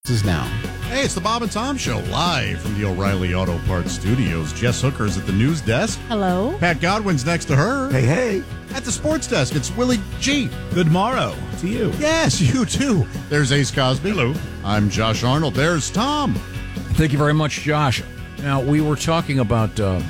Is now. Hey, it's the Bob and Tom Show, live from the O'Reilly Auto Parts Studios. Jess Hooker's at the news desk. Hello. Pat Godwin's next to her. Hey. At the sports desk, it's Willie G. Good morrow to you. Yes, you too. There's Ace Cosby. Hello. I'm Josh Arnold. There's Tom. Thank you very much, Josh. Now, we were talking about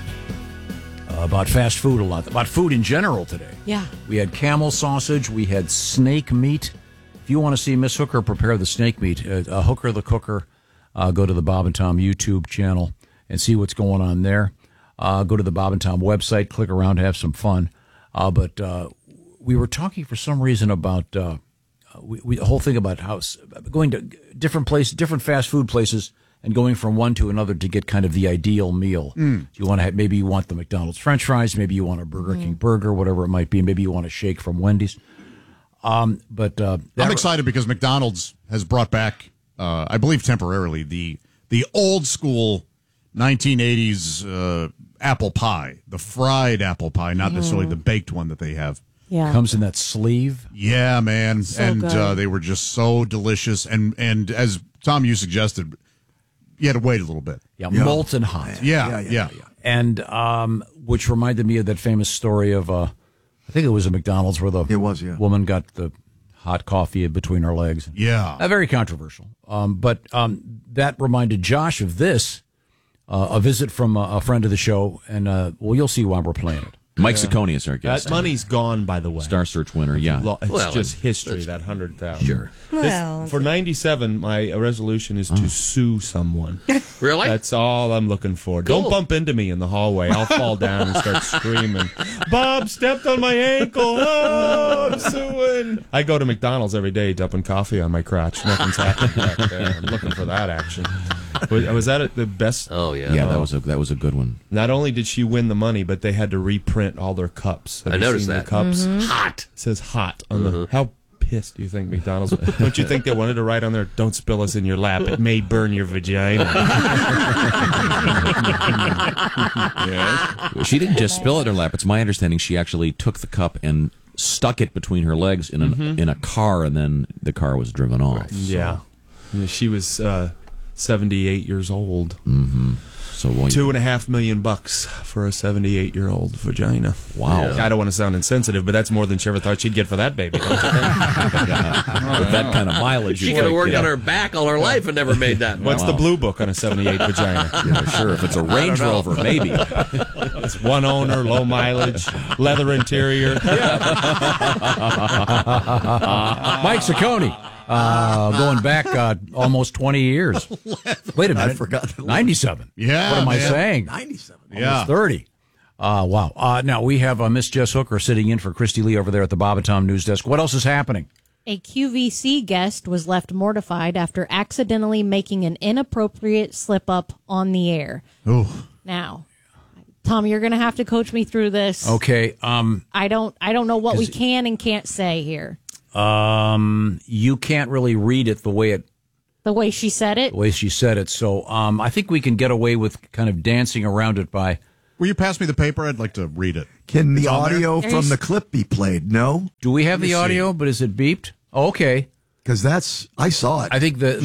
fast food a lot, about food in general today. Yeah. We had camel sausage. We had snake meat. If you want to see Miss Hooker prepare the snake meat, Hooker the Cooker, go to the Bob and Tom YouTube channel and see what's going on there. Go to the Bob and Tom website, click around, have some fun. But we were talking for some reason about the whole thing about how going to different fast food places, and going from one to another to get kind of the ideal meal. You want to maybe you want the McDonald's French fries, maybe you want a Burger King burger, whatever it might be. Maybe you want a shake from Wendy's. I'm excited because McDonald's has brought back, I believe temporarily, the old school 1980s apple pie, the fried apple pie, not necessarily the baked one that they have. Yeah. Comes in that sleeve. Yeah, man. So good. They were just so delicious. And as Tom, you suggested, you had to wait a little bit. Yeah, molten hot. Yeah. And which reminded me of that famous story of, I think it was a McDonald's where the woman got the hot coffee between her legs. Yeah. Very controversial. But that reminded Josh of this, a visit from a friend of the show, and you'll see why we're playing it. Mike Ciccone is our guest. That money's gone, by the way. Star Search winner, yeah. It's just history, that 100,000. Sure. For 97, my resolution is to sue someone. Really? That's all I'm looking for. Cool. Don't bump into me in the hallway. I'll fall down and start screaming, Bob stepped on my ankle. Oh, I'm suing. I go to McDonald's every day dumping coffee on my crotch. Nothing's happening back there. I'm looking for that action. Was that the best? Oh, yeah. Yeah, that was a good one. Not only did she win the money, but they had to reprint all their cups. Have I you noticed seen that. The cups? Hot. It says hot on the. How pissed do you think McDonald's? Don't you think they wanted to write on there, "Don't spill us in your lap. It may burn your vagina." Yes. She didn't just spill it in her lap. It's my understanding she actually took the cup and stuck it between her legs in a car, and then the car was driven off. Right. Yeah. She was 78 years old. Mm-hmm. So $2.5 million for a 78-year-old vagina. Wow. Yeah. I don't want to sound insensitive, but that's more than she ever thought she'd get for that baby. With that kind of mileage, She could have worked on her back all her life and never made that. What's the blue book on a 78 vagina? Yeah, sure. If it's a Range Rover, maybe. It's one owner, low mileage, leather interior. Mike Ciccone. Going back almost 20 years. Wait a minute. I forgot. 97. Yeah, What am I man. saying? 97. Yeah. Almost 30. Wow. Now, we have Miss Jess Hooker sitting in for Christy Lee over there at the Bob and Tom News Desk. What else is happening? A QVC guest was left mortified after accidentally making an inappropriate slip-up on the air. Ooh. Now, Tom, you're going to have to coach me through this. Okay. I don't know what we can and can't say here. You can't really read it the way she said it. The way she said it. So I think we can get away with kind of dancing around it by. Will you pass me the paper? I'd like to read it. Can the It's on audio there? from the clip be played? No? Do we have Let me the audio? But is it beeped? Oh, okay. Because I saw it. I think the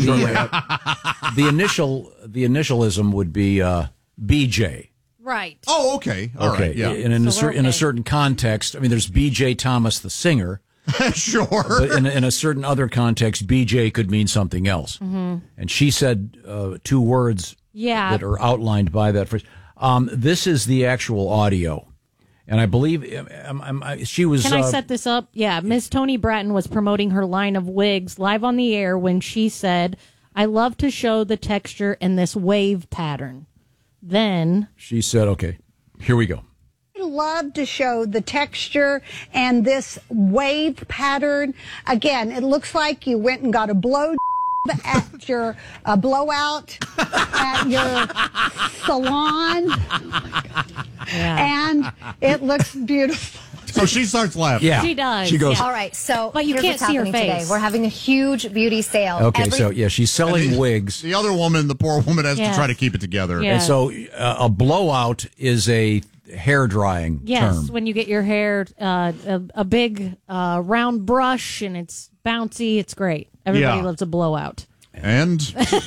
initialism would be BJ. Right. Oh, okay. All right. Yeah. In a certain context, I mean, there's B.J. Thomas, the singer. Sure. But in a certain other context, B.J. could mean something else. Mm-hmm. And she said two words that are outlined by that phrase. This is the actual audio. And I believe she was... Can I set this up? Yeah, Miss Toni Bratton was promoting her line of wigs live on the air when she said, "I love to show the texture in this wave pattern." Then... she said, okay, here we go. I love to show the texture and this wave pattern. Again, it looks like you went and got a blow at your blowout at your salon. Oh my God. Yeah. And it looks beautiful. So she starts laughing. Yeah. She does. She goes, yeah. All right, so But you here's can't what's see her happening face. today. We're having a huge beauty sale. okay, so yeah, she's selling wigs. The other woman, the poor woman, has Yes. to try to keep it together. Yeah. And so a blowout is a hair drying Yes, term. when you get your hair a big round brush and it's bouncy, it's great. Everybody Yeah. loves a blowout. And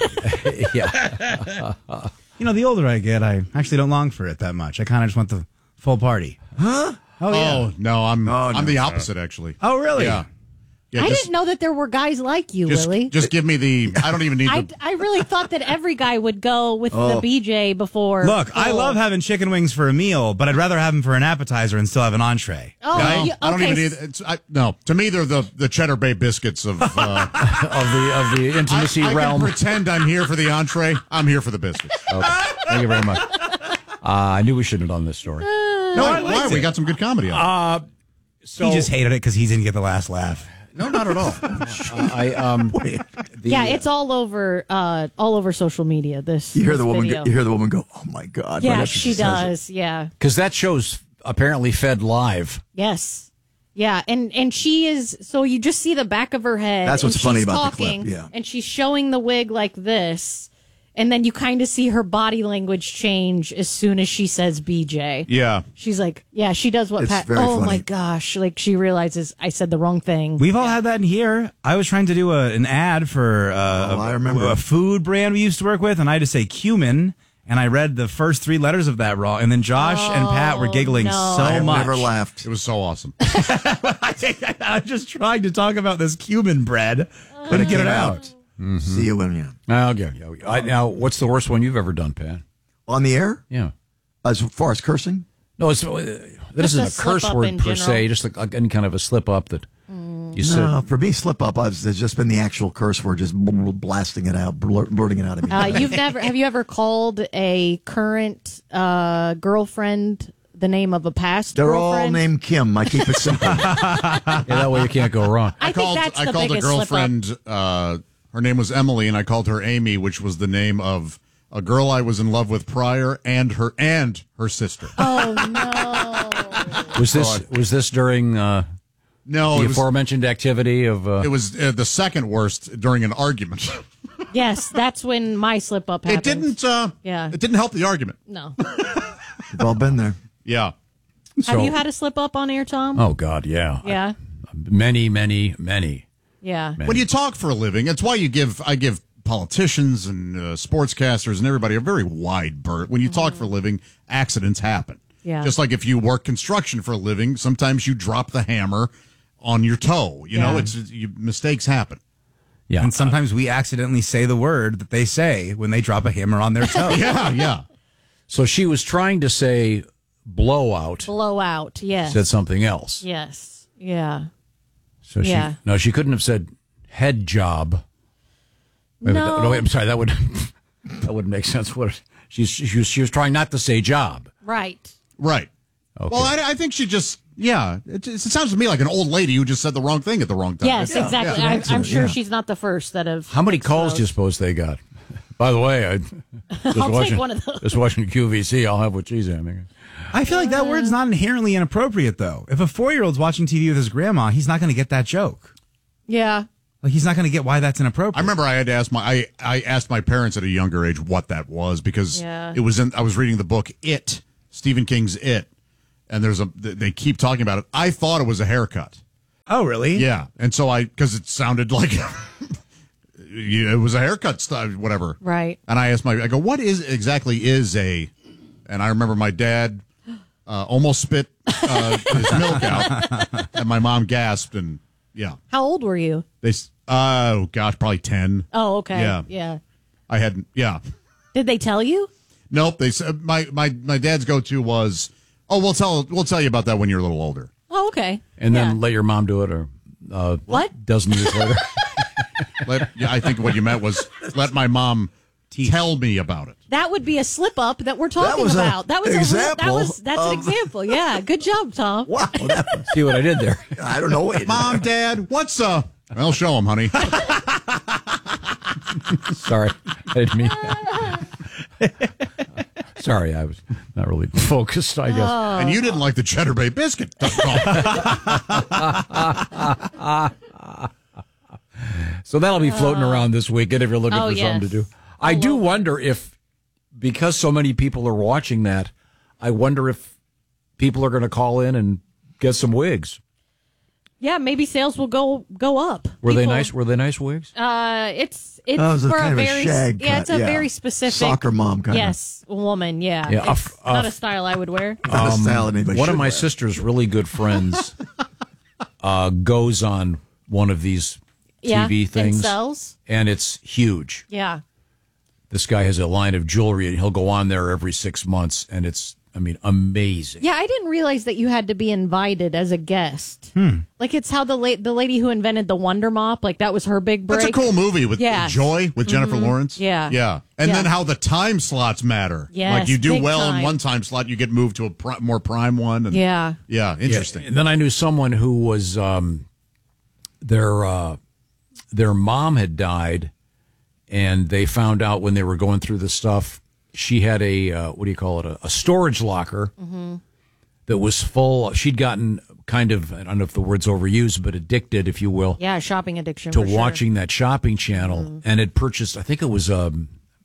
Yeah. You know, the older I get, I actually don't long for it that much. I kind of just want the full party. Huh? Oh, yeah. oh no, I'm no. the opposite actually. Oh, really? Yeah. Yeah, I didn't know that there were guys like you, Willie. Just give me the. I don't even need the. I really thought that every guy would go with the BJ before. Look, I love having chicken wings for a meal, but I'd rather have them for an appetizer and still have an entree. Oh, No, you- I don't okay. even need. No, to me they're the Cheddar Bay biscuits of of the intimacy I realm. can pretend I'm here for the entree. I'm here for the biscuits. Okay. Thank you very much. I knew we shouldn't have done this story. Why? We got some good comedy on. So He just hated it because he didn't get the last laugh. No, not at all. Yeah, it's all over social media. This You hear the this woman. video. You hear the woman go, "Oh my God!" right Yeah, after she says it. does. Yeah. because that show's apparently fed live. Yes. Yeah, and she is. So you just see the back of her head. That's what's and funny she's about the clip, talking, yeah. and she's showing the wig like this, and then you kind of see her body language change as soon as she says BJ. Yeah. She's like, yeah, she does what It's Pat. very Oh funny. my gosh! Like she realizes I said the wrong thing. We've all had that in here. I was trying to do an ad for I remember. a food brand we used to work with, and I had to say cumin, and I read the first 3 letters of that wrong, and then Josh and Pat were giggling no. so I have much. never laughed. It was so awesome. I'm just trying to talk about this cumin bread. Couldn't get it out. See you when you Okay. Now, what's the worst one you've ever done, Pat? on the air. Yeah. As far as cursing, No, this isn't a a curse slip-up word in per general. se. Just like any kind of a slip up that you said. no, for me, slip up. Has just been the actual curse word, just blasting it out, blurting it out of me. Have you ever called a current girlfriend the name of a past They're girlfriend? all named Kim. I keep it simple. Yeah, that way you can't go wrong. I think that's the called a biggest slip-up. girlfriend. Her name was Emily, and I called her Amy, which was the name of a girl I was in love with prior, and her sister. Oh no! Was this during No, the it was, aforementioned activity of? it was the second worst during an argument. Yes, that's when my slip up happened. It didn't. Yeah. It didn't help the argument. No. We've all been there. Yeah. Have you had a slip up on air, Tom? Oh God, yeah. Yeah. Many. Yeah. When you talk for a living, it's why I give politicians and sportscasters and everybody a very wide berth. When you talk for a living, accidents happen. Yeah. Just like if you work construction for a living, sometimes you drop the hammer on your toe. You know, mistakes happen. Yeah. And sometimes we accidentally say the word that they say when they drop a hammer on their toe. Yeah. So she was trying to say blowout. Blowout. Yes. Said something else. Yes. Yeah. So Yeah. she couldn't have said head job. Wait, No. wait, I'm sorry. That wouldn't make sense. What she was trying not to say job. Right. Right. Okay. Well, I think she just, it sounds to me like an old lady who just said the wrong thing at the wrong time. Yes, exactly. I'm sure she's not the first that have. How many calls do you suppose they got? By the way, I just take one of those. Just watching QVC. I'll have what she's having. I feel like that word's not inherently inappropriate, though. If a 4-year-old's watching TV with his grandma, he's not going to get that joke. Yeah. Like, he's not going to get why that's inappropriate. I remember I had to ask I asked my parents at a younger age what that was because Yeah. I was reading the book It, Stephen King's It, and they keep talking about it. I thought it was a haircut. Oh, really? Yeah, and so because it sounded like it was a haircut style, whatever. Right. And I asked I go, what exactly is a? And I remember my dad almost spit his milk out, and my mom gasped, and yeah, How old were you? oh gosh, probably 10. Oh, okay. Yeah. Yeah. I hadn't. Yeah. Did they tell you? Nope. They said my dad's go-to was, oh, we'll tell you about that when you're a little older. Oh, okay. And then Yeah. let your mom do it, or What? dozen years later. I think what you meant was let my mom tell me about it. That would be a slip up that we're talking was about. That was example that's an example. Yeah. Good job, Tom. Wow, See what I did there? I don't know. Mom, Dad, what's Well, show him, honey. Sorry, I didn't mean. Sorry, I was not really focused. I guess. And you didn't like the Cheddar Bay biscuit. So that'll be floating around this weekend if you're looking for something to do. I do wonder if, because so many people are watching that, I wonder if people are going to call in and get some wigs. Yeah, maybe sales will go up. Were they nice? Were they nice wigs? It's it was for kind a of very shag cut, it's a very specific soccer mom kind of woman. Yeah, Yeah, it's not a style I would wear. Not a style anybody One should of my wear. sister's really good friends goes on one of these TV things and sells. and it's huge. Yeah. This guy has a line of jewelry, and he'll go on there every 6 months, and it's, I mean, amazing. Yeah, I didn't realize that you had to be invited as a guest. Like it's how the lady who invented the Wonder Mop, like that was her big break. That's a cool movie with Joy with Jennifer Lawrence. Yeah. Yeah. And Yeah. then how the time slots matter. Yes, like you do big well time. in one time slot, you get moved to a more prime one. And, Yeah. Yeah, interesting. Yeah. And then I knew someone who was their mom had died, and they found out when they were going through the stuff. She had a a storage locker that was full. She'd gotten kind of, I don't know if the word's overused, but addicted, if you will, Yeah, shopping addiction to for sure. watching that shopping channel, and had purchased. I think it was a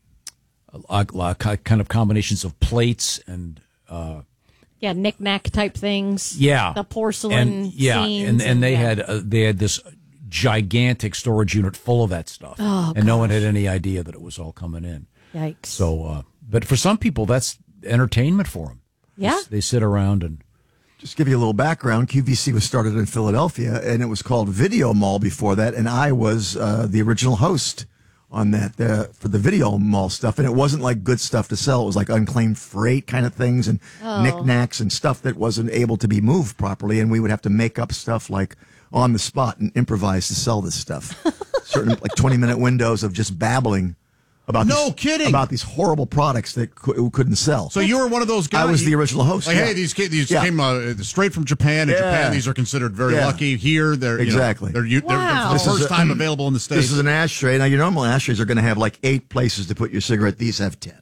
kind of combinations of plates and. Yeah, knick-knack type things. Yeah, The porcelain and scenes. they had this gigantic storage unit full of that stuff, and no one had any idea that it was all coming in. Yikes. So, but for some people, that's entertainment for them. Yeah. They sit around and. Just give you a little background. QVC was started in Philadelphia, and it was called Video Mall before that, and I was the original host on that for the Video Mall stuff. And it wasn't like good stuff to sell. It was like unclaimed freight kind of things and knickknacks and stuff that wasn't able to be moved properly, and we would have to make up stuff like on the spot and improvise to sell this stuff. Certain like 20-minute windows of just babbling about kidding about these horrible products that couldn't sell. So you were one of those guys. I was the original host. Like, yeah. hey, these came straight from Japan. In Yeah. Japan, these are considered very Yeah. lucky. Here, they're Exactly. they're Wow. the This first is a- time available in the States. This is an ashtray. Now, your normal ashtrays are going to have like 8 places to put your cigarette. These have 10.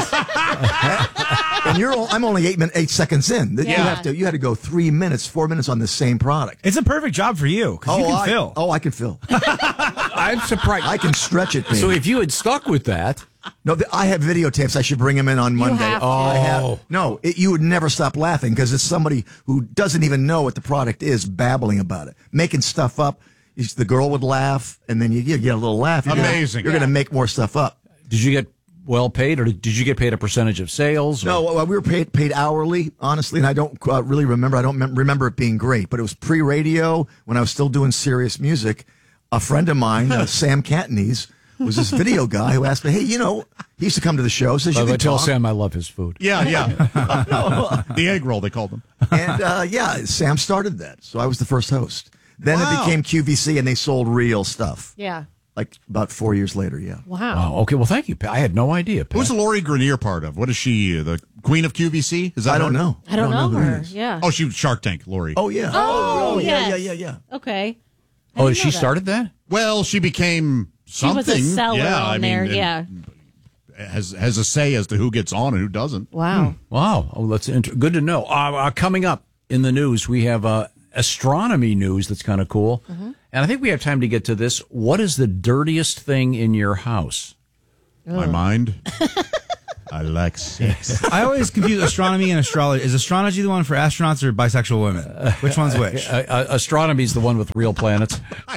And I'm only 8 seconds in. Yeah. You had to go 3 minutes, 4 minutes on the same product. It's a perfect job for you because you can fill. I can fill. I'm surprised. I can stretch it. So baby. if you had stuck with that, No, I have videotapes. I should bring them in on Monday. have to. I have. No, you would never stop laughing because it's somebody who doesn't even know what the product is babbling about it, making stuff up. The girl would laugh, and then you get a little laugh. Amazing. You're going to make more stuff up. did you get well paid, or did you get paid a percentage of sales? Or? No, we were paid hourly, honestly, and I don't really remember. I don't remember it being great, but it was pre-radio when I was still doing serious music. A friend of mine, Sam Cantonese, was this video guy who asked me, hey, he used to come to the show, says you By the way, can tell talk. Sam I love his food. Yeah. The egg roll, they called them. And Sam started that, so I was the first host. Then Wow. it became QVC, and they sold real stuff. Yeah. Like about 4 years later, yeah. Wow. Wow. Okay. Well, thank you, Pat. I had no idea. Pat. Who's Lori Grenier part of? What is she? The queen of QVC? Is that I don't her? know. I don't know who her. it is. Yeah. Oh, she was Shark Tank, Lori. Oh, yeah. Oh, yeah, yes. yeah. Okay. Oh, didn't she know that. started that? Well, she became something. She was a seller yeah, on I there. mean, Yeah. Has a say as to who gets on and who doesn't. Wow. Wow. Oh, that's good to know. Coming up in the news, we have astronomy news that's kind of cool. And I think we have time to get to this. What is the dirtiest thing in your house? My mind. I like sex. I always confuse astronomy and astrology. Is astrology the one for astronauts or bisexual women? Which one's which? Astronomy is the one with real planets.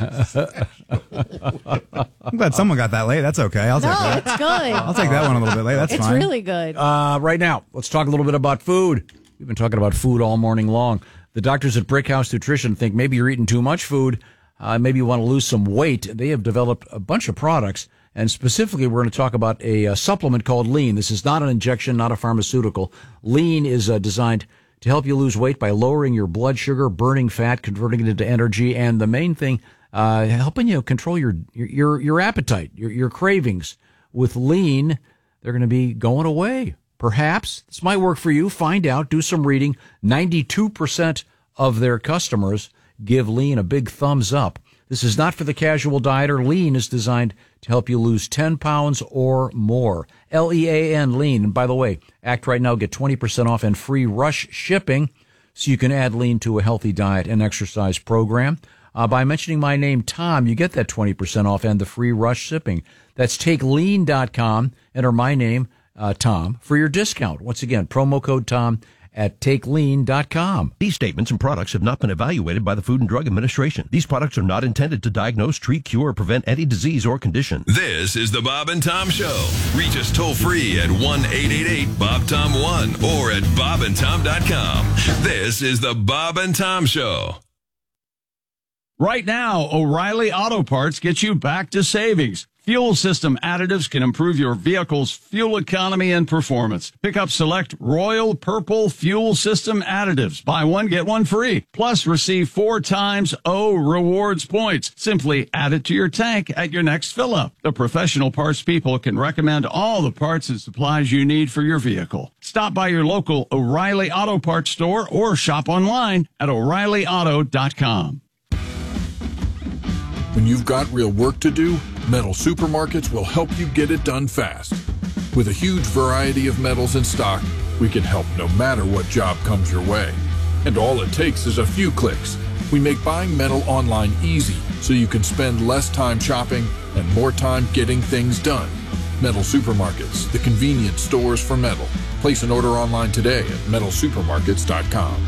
I'm glad someone got that late. That's okay. I'll take No, that. it's good. I'll take that one a little bit late. That's It's fine. really good. Right now, let's talk a little bit about food. We've been talking about food all morning long. The doctors at Brick House Nutrition think maybe you're eating too much food. Maybe you want to lose some weight. They have developed a bunch of products, and specifically we're going to talk about a supplement called Lean. This is not an injection, not a pharmaceutical. Lean is designed to help you lose weight by lowering your blood sugar, burning fat, converting it into energy, and the main thing, helping you control your appetite, your cravings. With Lean, they're going to be going away. Perhaps this might work for you. Find out. Do some reading. 92% of their customers give Lean a big thumbs up. This is not for the casual dieter. Lean is designed to help you lose 10 pounds or more. Lean, Lean. And by the way, act right now. Get 20% off and free rush shipping so you can add Lean to a healthy diet and exercise program. By mentioning my name, Tom, you get that 20% off and the free rush shipping. That's takelean.com. Enter my name, Tom, for your discount. Once again, promo code Tom at takelean.com. These statements and products have not been evaluated by the Food and Drug Administration. These products are not intended to diagnose, treat, cure, or prevent any disease or condition. This is the Bob and Tom Show. Reach us toll free at 1-888-BOB-TOM-1 or at bobandtom.com. This is the Bob and Tom Show. Right now, O'Reilly Auto Parts gets you back to savings. Fuel system additives can improve your vehicle's fuel economy and performance. Pick up select Royal Purple fuel system additives. Buy one, get one free. Plus, receive 4 times O rewards points. Simply add it to your tank at your next fill-up. The professional parts people can recommend all the parts and supplies you need for your vehicle. Stop by your local O'Reilly Auto Parts store or shop online at O'ReillyAuto.com. When you've got real work to do, Metal Supermarkets will help you get it done fast. With a huge variety of metals in stock, we can help no matter what job comes your way. And all it takes is a few clicks. We make buying metal online easy so you can spend less time shopping and more time getting things done. Metal Supermarkets, the convenient stores for metal. Place an order online today at metalsupermarkets.com.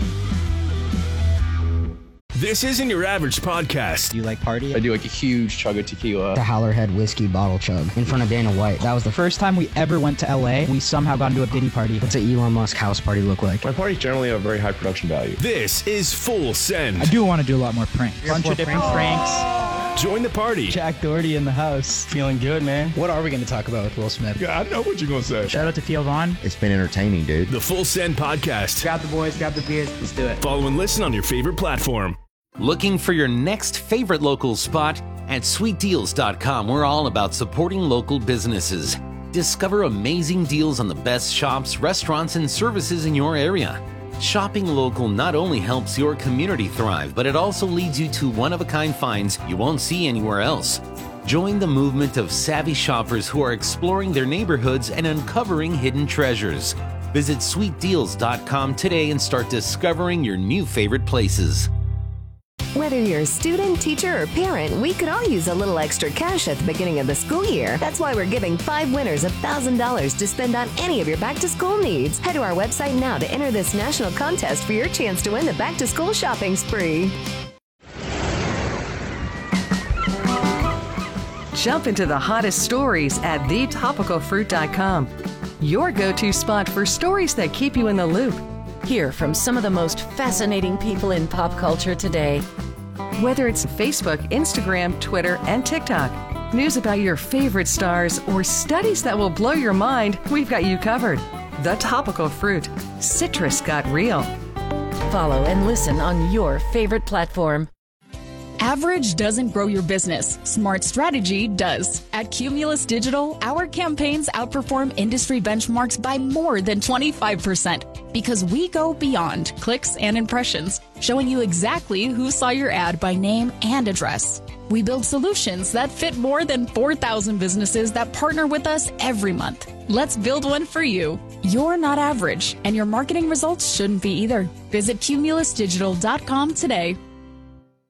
This isn't your average podcast. Do you like party? I do like a huge chug of tequila. The Howlerhead whiskey bottle chug in front of Dana White. That was the first time we ever went to LA. We somehow got into a Diddy party. What's an Elon Musk house party look like? My parties generally have very high production value. This is Full Send. I do want to do a lot more pranks. Bunch of different pranks. Join the party. Jack Doherty in the house. Feeling good, man. What are we going to talk about with Will Smith? Yeah, I know what you're going to say. Shout out to Theo Vaughn. It's been entertaining, dude. The Full Send podcast. Grab the boys, grab the beers. Let's do it. Follow and listen on your favorite platform. Looking for your next favorite local spot? At sweetdeals.com, we're all about supporting local businesses. Discover amazing deals on the best shops, restaurants, and services in your area. Shopping local not only helps your community thrive, but it also leads you to one-of-a-kind finds you won't see anywhere else. Join the movement of savvy shoppers who are exploring their neighborhoods and uncovering hidden treasures. Visit sweetdeals.com today and start discovering your new favorite places. Whether you're a student, teacher, or parent, we could all use a little extra cash at the beginning of the school year. That's why we're giving 5 winners $1,000 to spend on any of your back-to-school needs. Head to our website now to enter this national contest for your chance to win the back-to-school shopping spree. Jump into the hottest stories at thetopicalfruit.com. Your go-to spot for stories that keep you in the loop. Hear from some of the most fascinating people in pop culture today. Whether it's Facebook, Instagram, Twitter, and TikTok, news about your favorite stars, or studies that will blow your mind, we've got you covered. The Topical Fruit. Citrus got real. Follow and listen on your favorite platform. Average doesn't grow your business. Smart strategy does. At Cumulus Digital, our campaigns outperform industry benchmarks by more than 25% because we go beyond clicks and impressions, showing you exactly who saw your ad by name and address. We build solutions that fit more than 4,000 businesses that partner with us every month. Let's build one for you. You're not average, and your marketing results shouldn't be either. Visit cumulusdigital.com today.